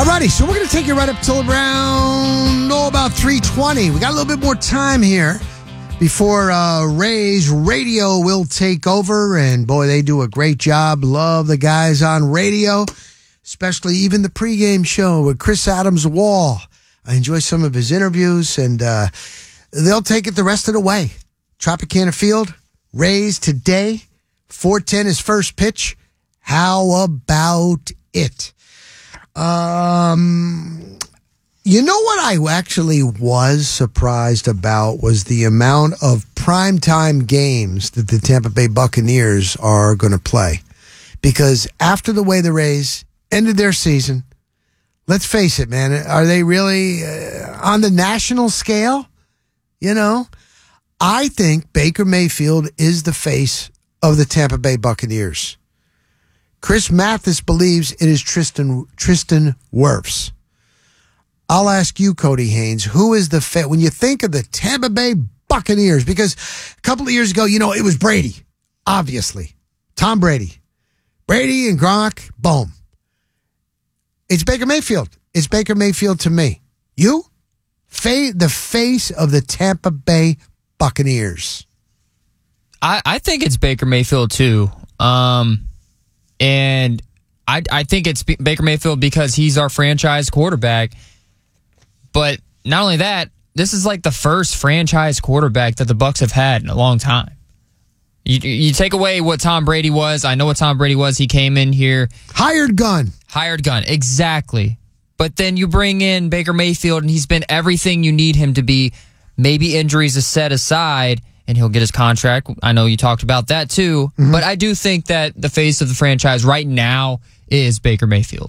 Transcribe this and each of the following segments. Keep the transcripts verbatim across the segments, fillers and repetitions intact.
Alrighty, so we're going to take you right up till around, oh, about three twenty. We got a little bit more time here before uh, Ray's radio will take over. And boy, they do a great job. Love the guys on radio, especially even the pregame show with Chris Adams Wall. I enjoy some of his interviews, and uh, they'll take it the rest of the way. Tropicana Field, Rays today, four ten is first pitch. How about it? Um, you know what I actually was surprised about was the amount of primetime games that the Tampa Bay Buccaneers are going to play. Because after the way the Rays ended their season, let's face it, man, are they really uh, on the national scale? You know, I think Baker Mayfield is the face of the Tampa Bay Buccaneers. Chris Mathis believes it is Tristan Tristan Wirfs. I'll ask you, Cody Haynes, who is the fa- when you think of the Tampa Bay Buccaneers? Because a couple of years ago, you know, it was Brady, obviously. Tom Brady. Brady and Gronk, boom. It's Baker Mayfield. It's Baker Mayfield to me. You? Fa- the face of the Tampa Bay Buccaneers. I, I think it's Baker Mayfield, too. Um... And I I think it's Baker Mayfield because he's our franchise quarterback. But not only that, this is like the first franchise quarterback that the Bucs have had in a long time. You you take away what Tom Brady was. I know what Tom Brady was. He came in here. Hired gun. Hired gun. Exactly. But then you bring in Baker Mayfield, and he's been everything you need him to be. Maybe injuries are set aside, and he'll get his contract. I know you talked about that too. Mm-hmm. But I do think that the face of the franchise right now is Baker Mayfield.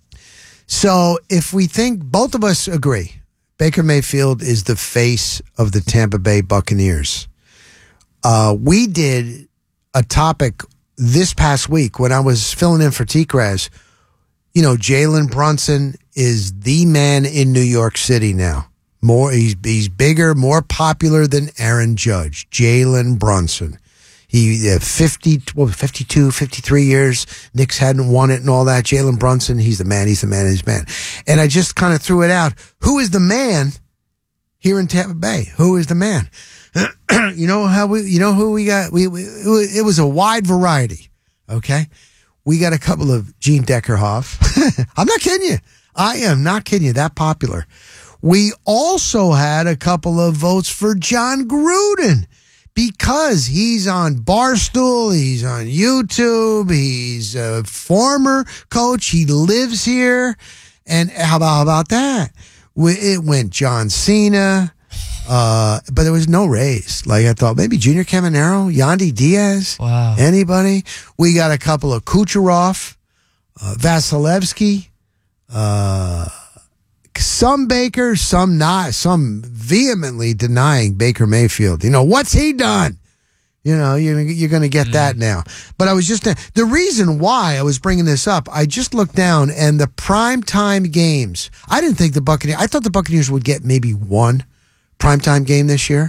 So if we think, both of us agree, Baker Mayfield is the face of the Tampa Bay Buccaneers. Uh, we did a topic this past week when I was filling in for T-Craz. You know, Jalen Brunson is the man in New York City now. More, he's he's bigger, more popular than Aaron Judge. Jalen Brunson. He uh, fifty, well, fifty-two, fifty-three years. Knicks hadn't won it and all that. Jalen Brunson, he's the man. He's the man. He's the man. And I just kind of threw it out. Who is the man here in Tampa Bay? Who is the man? you know how we? You know who we got? We, we it was a wide variety. Okay, we got a couple of Gene Deckerhoff. I'm not kidding you. I am not kidding you. That popular. We also had a couple of votes for John Gruden because he's on Barstool, he's on YouTube, he's a former coach, he lives here. And how about, how about that? It went John Cena, uh, but there was no race. Like I thought, maybe Junior Caminero, Yandy Diaz, wow. Anybody? We got a couple of Kucherov, uh, Vasilevsky, uh, some Baker, some not, some vehemently denying Baker Mayfield. You know, what's he done? You know, you're, you're going to get mm. that now. But I was just, the reason why I was bringing this up, I just looked down and the primetime games, I didn't think the Buccaneers, I thought the Buccaneers would get maybe one primetime game this year.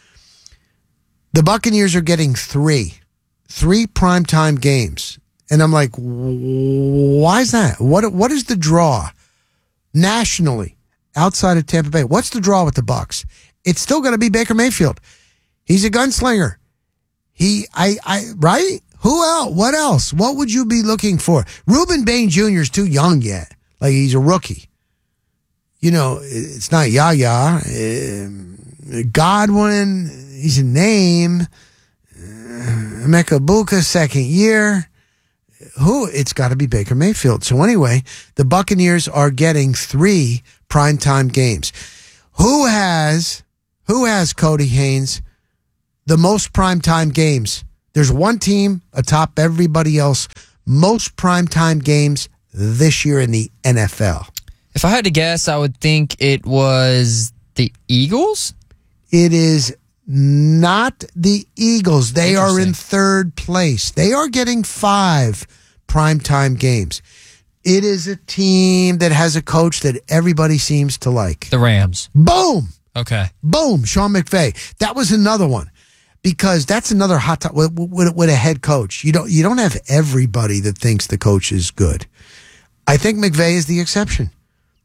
The Buccaneers are getting three, three primetime games. And I'm like, why is that? What What is the draw? Nationally, outside of Tampa Bay, what's the draw with the Bucs? It's still going to be Baker Mayfield. He's a gunslinger. He, I, I, right? Who else? What else? What would you be looking for? Reuben Bain Junior is too young yet. Like he's a rookie. You know, it's not Yaya. Uh, Godwin, he's a name. Uh, Mekabuka, second year. Who? It's got to be Baker Mayfield. So anyway, the Buccaneers are getting three primetime games. Who has, who has, Cody Haynes, the most primetime games? There's one team atop everybody else, most primetime games this year in the N F L. If I had to guess, I would think it was the Eagles? It is not the Eagles. They are in third place. They are getting five primetime games. It is a team that has a coach that everybody seems to like. The Rams. Boom. Okay. Boom. Sean McVay. That was another one because that's another hot topic with, with, with a head coach. You don't, you don't have everybody that thinks the coach is good. I think McVay is the exception.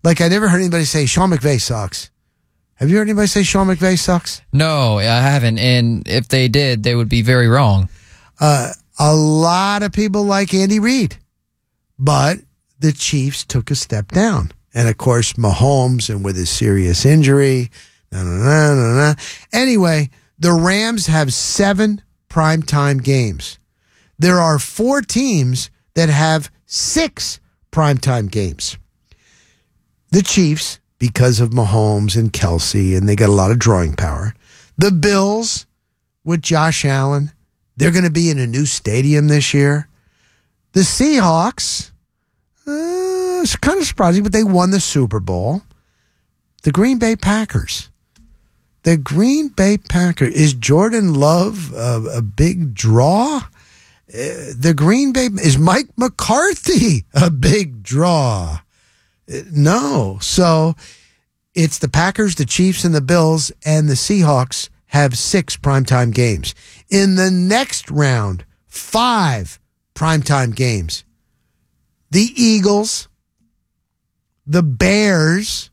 Like, I never heard anybody say Sean McVay sucks. Have you heard anybody say Sean McVay sucks? No, I haven't. And if they did, they would be very wrong. Uh, a lot of people like Andy Reid, but the Chiefs took a step down. And, of course, Mahomes, and with his serious injury, nah, nah, nah, nah, nah. Anyway, the Rams have seven primetime games. There are four teams that have six primetime games. The Chiefs, because of Mahomes and Kelsey, and they got a lot of drawing power. The Bills, with Josh Allen, they're going to be in a new stadium this year. The Seahawks, uh, it's kind of surprising, but they won the Super Bowl. The Green Bay Packers. The Green Bay Packers. Is Jordan Love a, a big draw? Uh, the Green Bay, is Mike McCarthy a big draw? No. So it's the Packers, the Chiefs, and the Bills, and the Seahawks have six primetime games. In the next round, five primetime games. The Eagles, the Bears,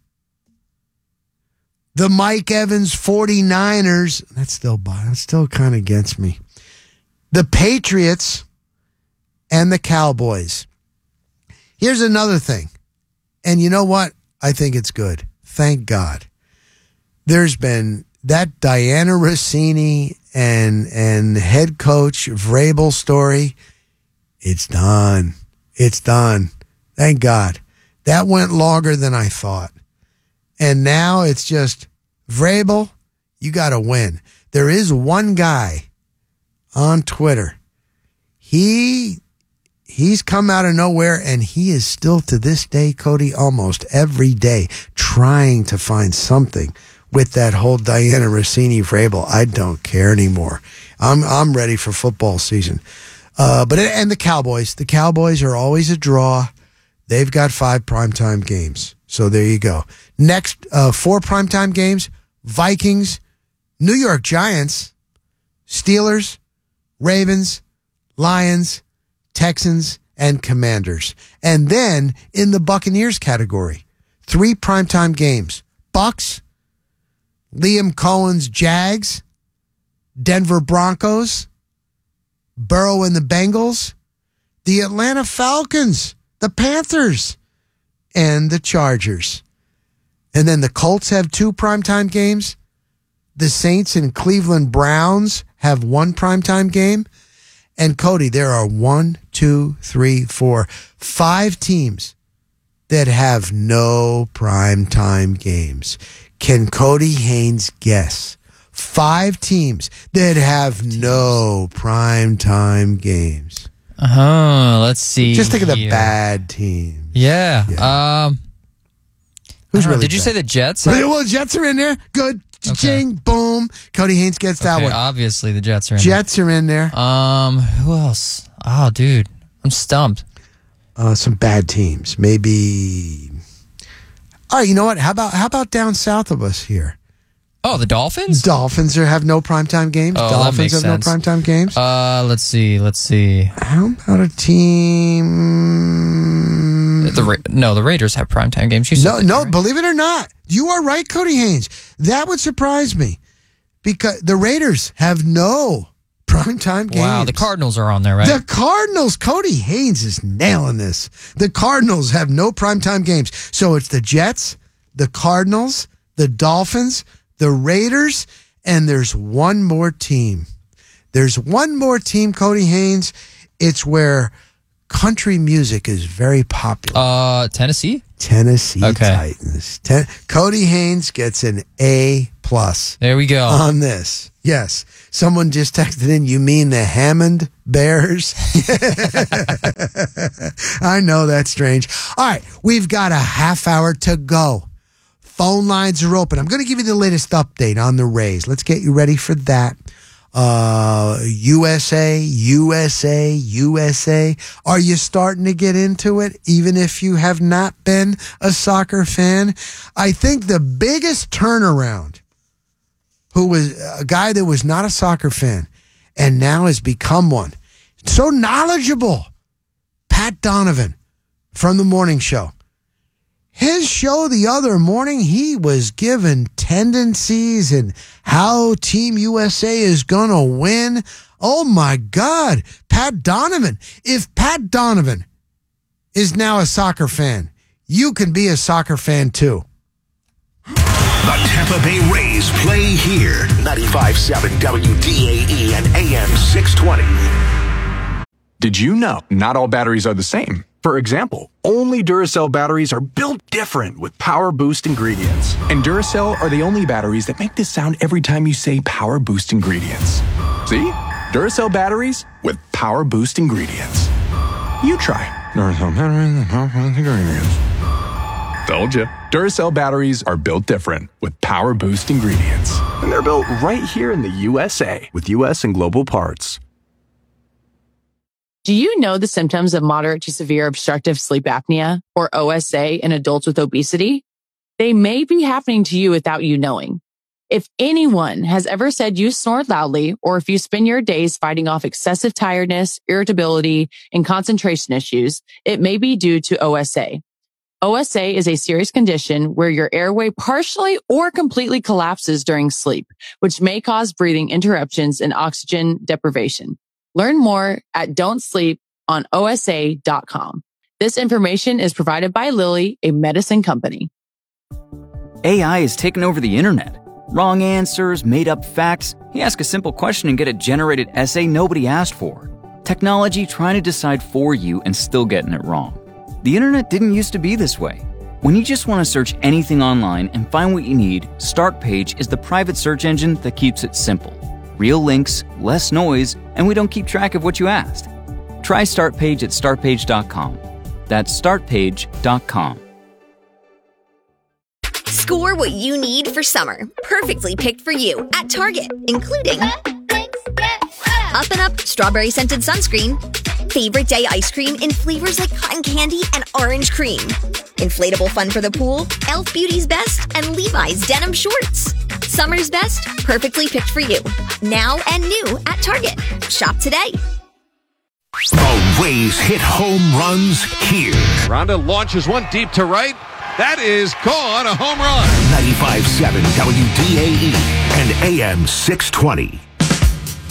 the Mike Evans 49ers. That's still, that's still kind of against me. The Patriots and the Cowboys. Here's another thing. And you know what? I think it's good. Thank God. There's been that Diana Rossini and and head coach Vrabel story. It's done. It's done. Thank God. That went longer than I thought. And now it's just, Vrabel, you got to win. There is one guy on Twitter. He... He's come out of nowhere, and he is still to this day, Cody, almost every day trying to find something with that whole Diana Rossini Vrabel. I don't care anymore. I'm I'm ready for football season. Uh, but and the Cowboys, the Cowboys are always a draw. They've got five primetime games, so there you go. Next, uh, four primetime games: Vikings, New York Giants, Steelers, Ravens, Lions, Texans, and Commanders. And then in the Buccaneers category, three primetime games. Bucks, Liam Cohen's Jags, Denver Broncos, Burrow and the Bengals, the Atlanta Falcons, the Panthers, and the Chargers. And then the Colts have two primetime games. The Saints and Cleveland Browns have one primetime game. And Cody, there are one, two, three, four, five teams that have no primetime games. Can Cody Haynes guess? Five teams that have no primetime games. Uh-huh. Let's see. Just think of the here. bad teams. Yeah. Yeah. Um, Who's know, really did you bad? say the Jets? Well, Jets are in there. Good. Ching, boom. Cody Haynes gets that Okay, one. obviously the Jets are in Jets are in there. there. Um, who else? Oh, dude. I'm stumped. Uh, some bad teams. Maybe. All right, you know what? How about how about down south of us here? Oh, the Dolphins? Dolphins are, have no primetime games. Oh, that Dolphins makes have sense. no primetime games. Uh, let's see. Let's see. How about a team? The Ra- no, the Raiders have primetime games. You said No, that, no, right? believe it or not, you are right, Cody Haynes. That would surprise me because the Raiders have no primetime games. Wow, the Cardinals are on there, right? The Cardinals, Cody Haynes is nailing this. The Cardinals have no primetime games. So it's the Jets, the Cardinals, the Dolphins, the Raiders, and there's one more team. There's one more team, Cody Haynes. It's where country music is very popular. Uh, Tennessee? Tennessee Okay. Titans. Ten- Cody Haynes gets an A plus There we go. on this. Yes. Someone just texted in, you mean the Hammond Bears? I know that's strange. All right. We've got a half hour to go. Phone lines are open. I'm going to give you the latest update on the Rays. Let's get you ready for that. Uh, U S A, U S A, U S A. Are you starting to get into it, even if you have not been a soccer fan? I think the biggest turnaround, who was a guy that was not a soccer fan and now has become one, so knowledgeable, Pat Donovan from the morning show. His show the other morning, he was given tendencies and how Team U S A is going to win. Oh, my God. Pat Donovan. If Pat Donovan is now a soccer fan, you can be a soccer fan, too. The Tampa Bay Rays play here. ninety-five point seven W D A E and A M six twenty. Did you know not all batteries are the same? For example, only Duracell batteries are built different with Power Boost ingredients. And Duracell are the only batteries that make this sound every time you say Power Boost ingredients. See? Duracell batteries with Power Boost ingredients. You try. Duracell batteries with Power Boost ingredients. Told you. Duracell batteries are built different with Power Boost ingredients. And they're built right here in the U S A with U S and global parts. Do you know the symptoms of moderate to severe obstructive sleep apnea, or O S A, in adults with obesity? They may be happening to you without you knowing. If anyone has ever said you snore loudly, or if you spend your days fighting off excessive tiredness, irritability, and concentration issues, it may be due to O S A. O S A is a serious condition where your airway partially or completely collapses during sleep, which may cause breathing interruptions and oxygen deprivation. Learn more at don't sleep on O S A dot com. This information is provided by Lilly, a medicine company. A I is taking over the internet. Wrong answers, made-up facts. You ask a simple question and get a generated essay nobody asked for. Technology trying to decide for you and still getting it wrong. The internet didn't used to be this way. When you just want to search anything online and find what you need, Startpage is the private search engine that keeps it simple. Real links, less noise, and we don't keep track of what you asked. Try Startpage at start page dot com. That's start page dot com. Score what you need for summer. Perfectly picked for you at Target, including Up and Up strawberry scented sunscreen, favorite day ice cream in flavors like cotton candy and orange cream, inflatable fun for the pool, Elf Beauty's Best, and Levi's denim shorts. Summer's best, perfectly picked for you. Now and new at Target. Shop today. The Rays hit home runs here. Ronda launches one deep to right. That is gone, a home run. ninety-five point seven W D A E and A M six twenty.